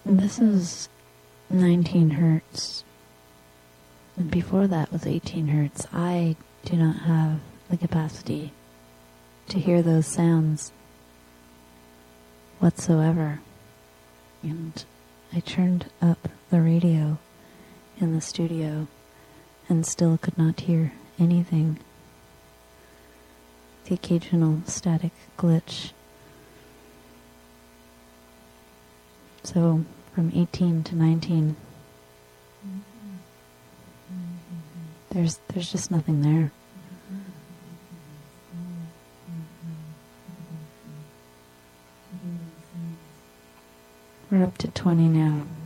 This is 19 hertz. And before that was 18 hertz. I do not have the capacity to hear those sounds whatsoever. And I turned up the radio in the studio and still could not hear anything. The occasional static glitch. So from 18 to 19, there's just nothing there. We're up to 20 now.